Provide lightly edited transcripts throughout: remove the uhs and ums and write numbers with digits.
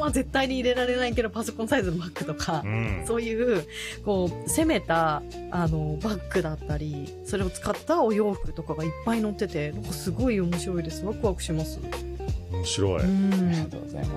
は絶対に入れられないけどパソコンサイズのバッグとか、そういうこう攻めたバッグだったり、それを使ったお洋服とかがいっぱい載ってて、なんかすごい面白いです。ワクワクします。 面白い。 ありがとうございます。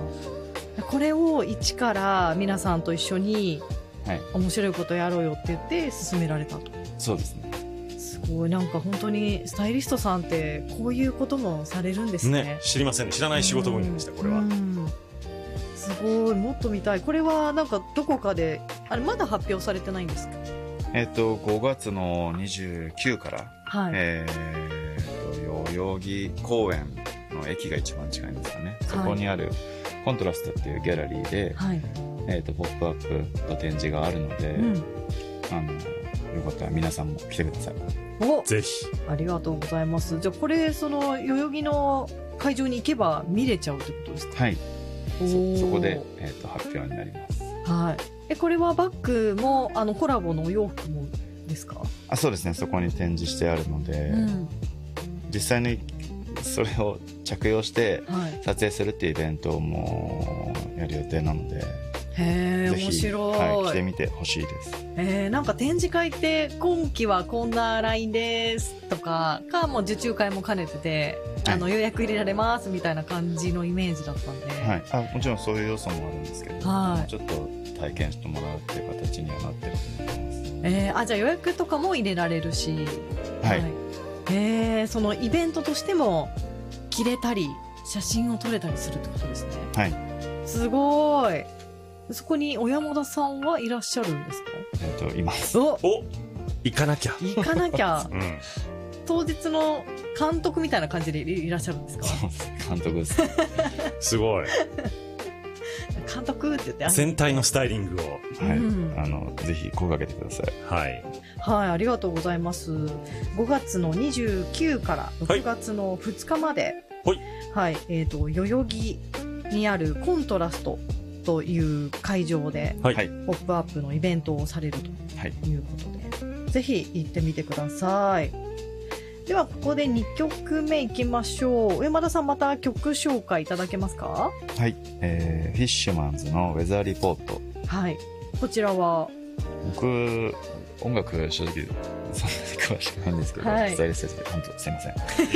これを一から皆さんと一緒に面白いことやろうよって言って進められたと。 そうですね。 すごい、なんか本当にスタイリストさんってこういうこともされるんですね。 知りませんね。知らない仕事分野でした、これは。 すごい、もっと見たい。これはなんかどこかで、あれまだ発表されてないんですか ？5月の29から、 はい。 代々木公園の駅が一番近いんですかね。そこにあるコントラストっていうギャラリーで、 はい、 ポップアップの展示があるので、よかったら皆さんも来てください。 お、 ぜひ。 ありがとうございます。じゃあこれ、その代々木の会場に行けば見れちゃうってことですか？ はい。そこで、発表になります。 はい。これはバッグもコラボのお洋服もですか？ そうですね。そこに展示してあるので、実際にそれを着用して撮影するっていうイベントもやる予定なので、 へー、面白い。 来てみてほしいです。 なんか展示会って今期はこんなラインですとかもう受注会も兼ねてて、予約入れられますみたいな感じのイメージだったんで、 もちろんそういう要素もあるんですけど、ちょっと体験してもらうっていう形にはなってると思います。 じゃあ予約とかも入れられるし、そのイベントとしても着れたり写真を撮れたりするってことですね。 はい。 すごい。そこに小山田さんはいらっしゃるんですか？ います。 行かなきゃ。 行かなきゃ。当日の監督みたいな感じでいらっしゃるんですか？ そうです。監督です。 すごい。 監督って言って。 全体のスタイリングを。 はい。ぜひ声かけてください。 はい。 はい、ありがとうございます。5月の29から6月の2日まで。はい。代々木にあるコントラストという会場で、ポップアップのイベントをされるということで、ぜひ行ってみてください。ではここで2曲目いきましょう。上山田さん、また曲紹介いただけますか？ はい、フィッシュマンズのウェザーリポート。はい。 こちらは僕音楽正直そんなに詳しくないんですけど、スタイリストで本当すいませ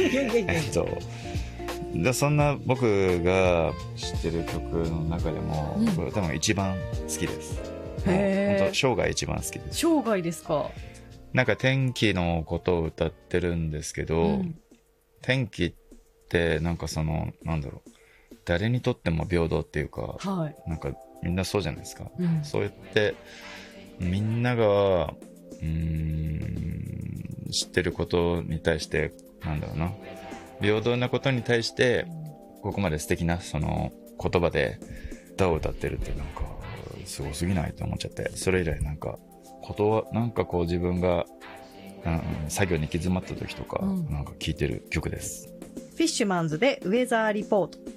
ん。でそんな僕が知ってる曲の中でも、多分一番好きです。本当生涯一番好きです。 生涯ですか？ なんか天気のことを歌ってるんですけど、天気ってなんかなんだろう、誰にとっても平等っていうか、なんかみんなそうじゃないですか。そうやってみんなが知ってることに対して、なんだろうな、平等なことに対してここまで素敵なその言葉で歌を歌ってるってなんかすごすぎないと思っちゃって、それ以来なんかなんかこう自分が、作業に行き詰まった時とか、なんか聴いてる曲です。 フィッシュマンズでウェザーリポート。